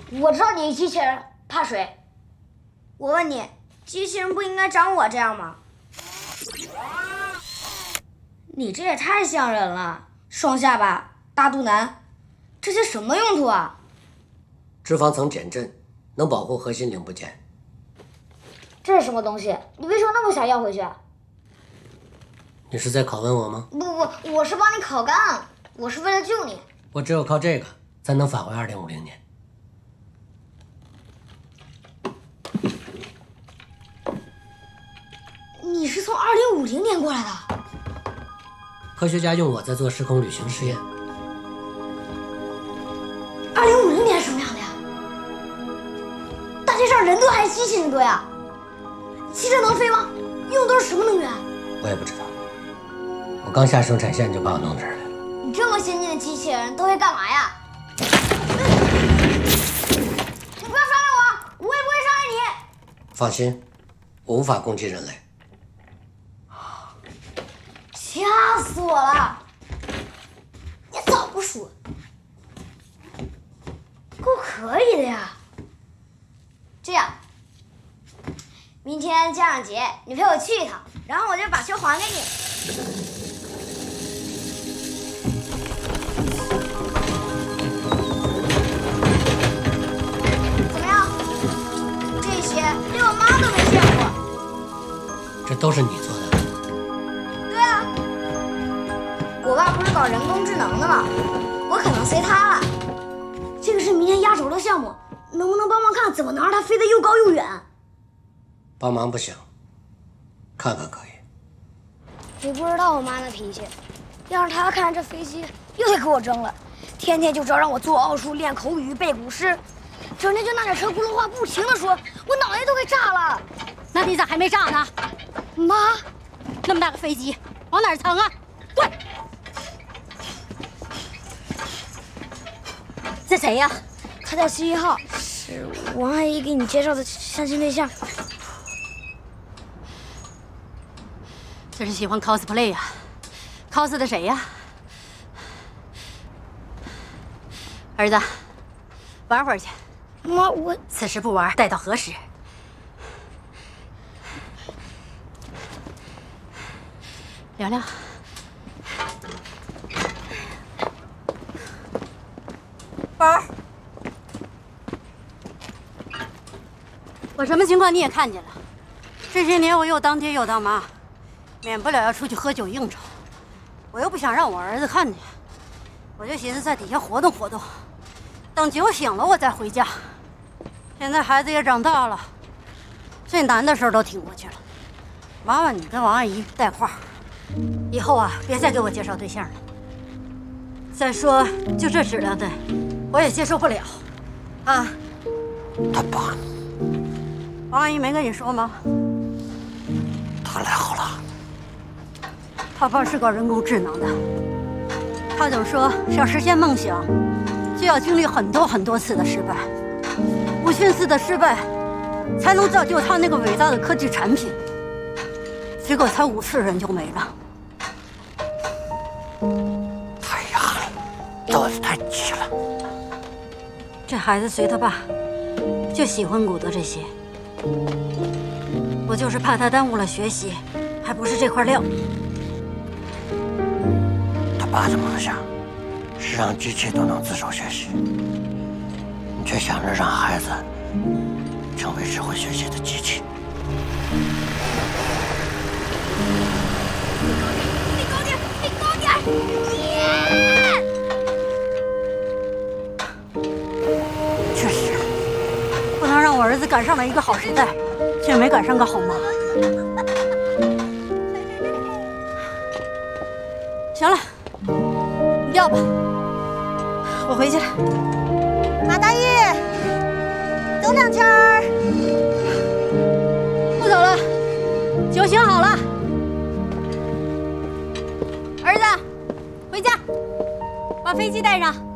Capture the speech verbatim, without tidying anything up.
我知道你机器人怕水。我问你，机器人不应该长我这样吗？你这也太像人了，双下巴、大肚腩，这些什么用途啊？ 脂肪层减震，能保护核心零部件。 这是什么东西？你为什么那么想要回去？ 你是在拷问我吗？ 不不，我是帮你烤干，我是为了救你。 我只有靠这个才能返回二零五零年。 你是从二零五零年过来的？ 科学家用我在做时空旅行实验。 二零五零年是什么样的呀？大街上人多还是机器人多呀？汽车能飞吗？用的都是什么能源？ 我也不知道。我刚下生产线就把我弄这儿来了。 你这么先进的机器人都会干嘛呀？你不要伤害我，我也不会伤害你。 放心，我无法攻击人类。 吓死我了！你早不说，够可以的呀。这样，明天家长节你陪我去一趟，然后我就把球还给你。怎么样？这些连我妈都没见过。 这都是你做的？ 对啊，我爸不是搞人工智能的吗？我可能随他了。这个是明天压轴的项目，能不能帮忙看怎么能让它飞得又高又远？ 帮忙不行，看看可以。 你不知道我妈那脾气，要是她看这飞机，又得给我争了。天天就知道让我做奥数、练口语、背古诗，整天就拿点车轱辘话不停的说，我脑袋都快炸了。 那你咋还没炸呢？ 妈， 那么大个飞机，往哪儿藏啊？滚！这谁呀？ 他叫七一号，是王阿姨给你介绍的相亲对象。 这是喜欢 cosplay 呀、啊、？cos 的谁呀？儿子，玩会儿去。 妈，我此时不玩，待到何时？聊聊。宝儿，我什么情况你也看见了。这些年我又当爹又当妈，免不了要出去喝酒应酬。我又不想让我儿子看见，我就寻思在底下活动活动，等酒醒了我再回家。现在孩子也长大了，最难的事儿都挺过去了。麻烦你跟王阿姨带话，以后啊别再给我介绍对象了。再说就这质量的，我也接受不了。啊， 他爸， 王阿姨没跟你说吗？ 他来好了。 他爸是搞人工智能的，他总说想实现梦想，就要经历很多很多次的失败，无数次的失败，才能造就他那个伟大的科技产品。结果才五次人就没了。 太遗憾了，着得太急了。 这孩子随他爸，就喜欢古德这些。我就是怕他耽误了学习，还不是这块料。 他爸的梦想是让机器都能自主学习，你却想着让孩子成为只会学习的机器。 你高点，你高点，耶！ 确实，不能让我儿子赶上了一个好时代，却没赶上个好妈。行了，你掉吧，我回去了。 马大玉，走两圈儿。 不走了，酒醒好了。儿子，回家，把飞机带上。